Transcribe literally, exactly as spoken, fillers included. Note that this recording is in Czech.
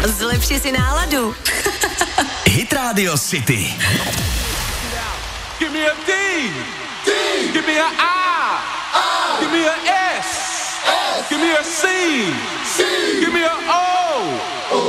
Zlepši si náladu. Hit Radio City. Give me a D. D. Give me a I. I. Give me a S. S. Give me a C. C. Give me a O.